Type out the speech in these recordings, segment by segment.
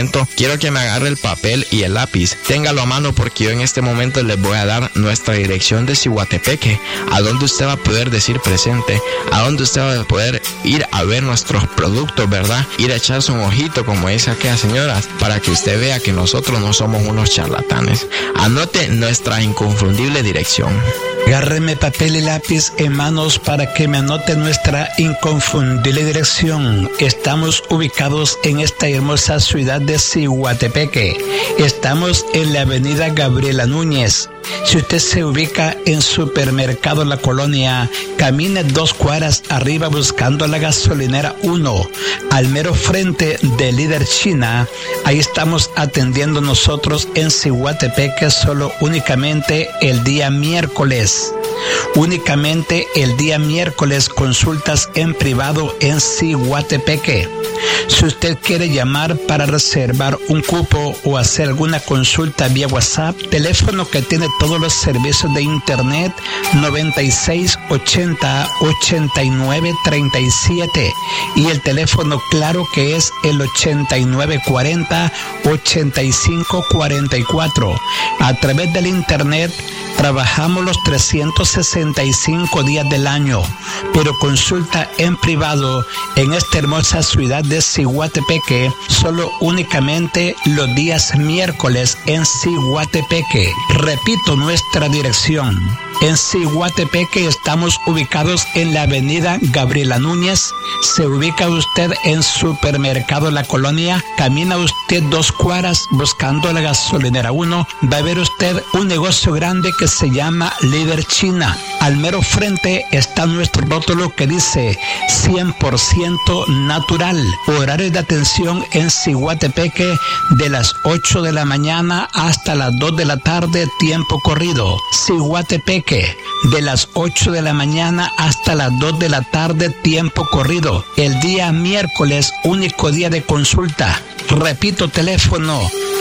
momento quiero que me agarre el papel y el lápiz. Téngalo a mano porque yo en este momento les voy a dar nuestra dirección de Ciguatepeque, a donde usted va a poder decir presente, a donde usted va a poder ir a ver nuestros productos, ¿verdad? Ir a echarse un ojito, como dice aquella señora, para que usted vea que nosotros no somos unos charlatanes. Anote nuestra inconfundible dirección. Agárreme papel y lápiz en manos para que me anote nuestra inconfundible dirección. Estamos ubicados en esta hermosa ciudad de Ciguatepeque. Estamos en la avenida Gabriela Núñez. Si usted se ubica en Supermercado La Colonia, camine 2 cuadras arriba buscando la gasolinera 1, al mero frente de Líder China. Ahí estamos atendiendo nosotros en Ciguatepeque solo únicamente el día miércoles. Únicamente el día miércoles consultas en privado en Ciguatepeque. Si usted quiere llamar para reservar un cupo o hacer alguna consulta vía WhatsApp, teléfono que tiene todos los servicios de internet 9680-8937 y el teléfono claro que es el 8940-8544. A través del internet trabajamos los 365 días del año, pero consulta en privado en esta hermosa ciudad de Ciguatepeque solo únicamente los días miércoles en Ciguatepeque. Repito nuestra dirección. En Ciguatepeque estamos ubicados en la avenida Gabriela Núñez. Se ubica usted en Supermercado La Colonia. Camina usted 2 cuadras buscando la gasolinera 1. Va a ver usted un negocio grande que se llama Líder China. Al mero frente está nuestro rótulo que dice 100% natural. Horario de atención en Ciguatepeque de las 8 de la mañana hasta las 2 de la tarde, tiempo corrido. Ciguatepeque, de las 8 de la mañana hasta las 2 de la tarde, tiempo corrido. El día miércoles, único día de consulta. Repito, teléfono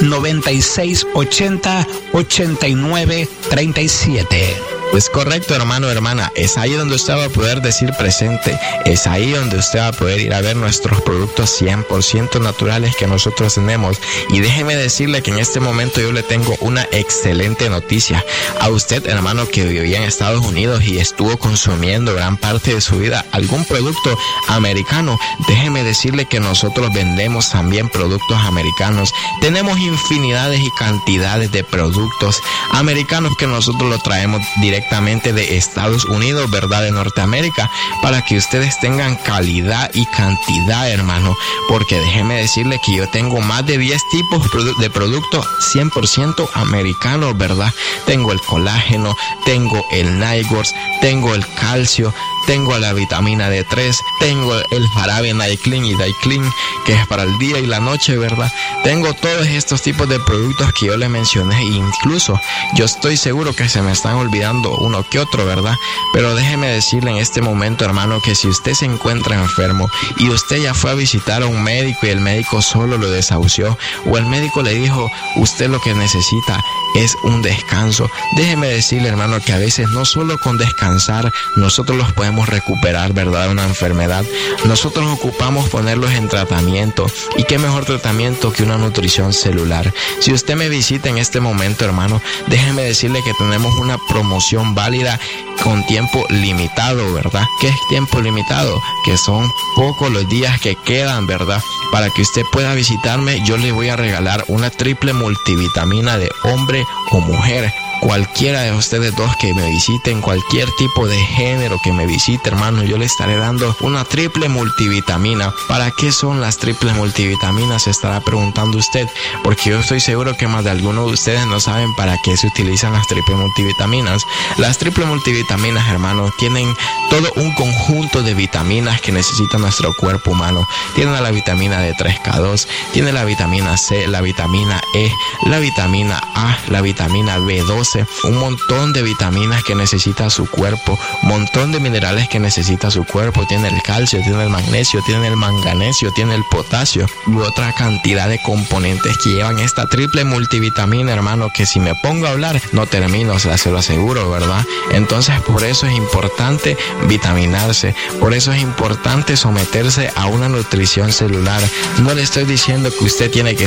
9680-8937. Pues correcto, hermano, hermana, es ahí donde usted va a poder decir presente, es ahí donde usted va a poder ir a ver nuestros productos 100% naturales que nosotros tenemos. Y déjeme decirle que en este momento yo le tengo una excelente noticia a usted, hermano, que vivía en Estados Unidos y estuvo consumiendo gran parte de su vida algún producto americano. Déjeme decirle que nosotros vendemos también productos americanos. Tenemos infinidades y cantidades de productos americanos que nosotros lo traemos directamente de Estados Unidos, ¿verdad? De Norteamérica, para que ustedes tengan calidad y cantidad, hermano, porque déjeme decirle que yo tengo más de 10 tipos de productos 100% americanos, ¿verdad? Tengo el colágeno, tengo el Nightgors, tengo el calcio, tengo la vitamina D3, tengo el jarabe Nightclean y Dayclean, que es para el día y la noche, ¿verdad? Tengo todos estos tipos de productos que yo le mencioné, e incluso yo estoy seguro que se me están olvidando uno que otro, ¿verdad? Pero déjeme decirle en este momento, hermano, que si usted se encuentra enfermo y usted ya fue a visitar a un médico y el médico solo lo desahució, o el médico le dijo, usted lo que necesita es un descanso, déjeme decirle, hermano, que a veces no solo con descansar nosotros los podemos recuperar, ¿verdad? Una enfermedad. Nosotros ocupamos ponerlos en tratamiento, y qué mejor tratamiento que una nutrición celular. Si usted me visita en este momento, hermano, déjeme decirle que tenemos una promoción válida con tiempo limitado, ¿verdad? ¿Qué es tiempo limitado? Que son pocos los días que quedan, ¿verdad? Para que usted pueda visitarme, yo le voy a regalar una triple multivitamina de hombre o mujer. Cualquiera de ustedes dos que me visiten, cualquier tipo de género que me visite, hermano, yo le estaré dando una triple multivitamina. ¿Para qué son las triples multivitaminas? Se estará preguntando usted, porque yo estoy seguro que más de algunos de ustedes no saben para qué se utilizan las triples multivitaminas. Las triples multivitaminas, hermano, tienen todo un conjunto de vitaminas que necesita nuestro cuerpo humano. Tiene la vitamina D3K2, tiene la vitamina C, la vitamina E, la vitamina A, la vitamina B12, un montón de vitaminas que necesita su cuerpo, un montón de minerales que necesita su cuerpo. Tiene el calcio, tiene el magnesio, tiene el manganesio, tiene el potasio y otra cantidad de componentes que llevan esta triple multivitamina, hermano, que si me pongo a hablar no termino, se lo aseguro, ¿verdad? Entonces por eso es importante vitaminarse, por eso es importante someterse a una nutrición celular. No le estoy diciendo que usted tiene que